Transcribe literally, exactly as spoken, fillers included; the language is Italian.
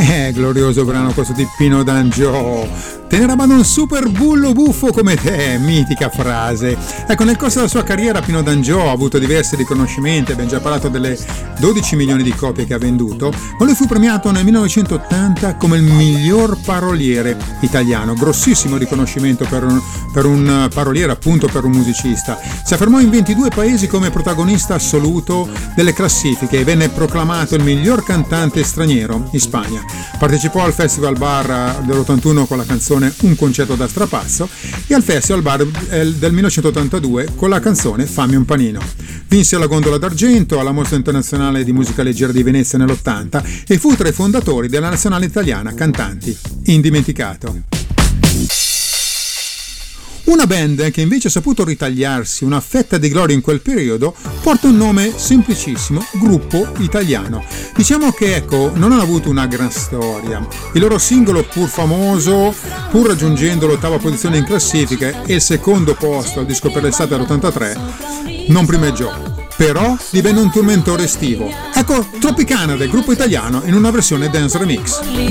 Eh, glorioso brano questo di Pino D'Angio. Te ne eravamo un super bullo buffo come te, mitica frase. Ecco, nel corso della sua carriera Pino D'Angio ha avuto diversi riconoscimenti, abbiamo già parlato delle dodici milioni di copie che ha venduto, ma lui fu premiato nel millenovecentottanta come il miglior paroliere italiano, grossissimo riconoscimento per un, per un paroliere, appunto per un musicista. Si affermò in ventidue paesi come protagonista assoluto delle classifiche e venne proclamato il miglior cantante straniero in Spagna. Partecipò al Festival Bar dell'ottantuno con la canzone Un concerto da strapazzo e al Festival Bar del millenovecentottantadue con la canzone Fammi un panino. Vinse la Gondola d'Argento alla Mostra Internazionale di Musica Leggera di Venezia nell'ottanta e fu tra i fondatori della Nazionale Italiana Cantanti. Indimenticato. Una band che invece ha saputo ritagliarsi una fetta di gloria in quel periodo porta un nome semplicissimo, Gruppo Italiano. Diciamo che ecco, non hanno avuto una gran storia. Il loro singolo, pur famoso, pur raggiungendo l'ottava posizione in classifica e il secondo posto al disco per l'estate dell'ottantatré, non primeggiò. Però divenne un tormentore estivo. Ecco Tropicana del Gruppo Italiano in una versione dance remix.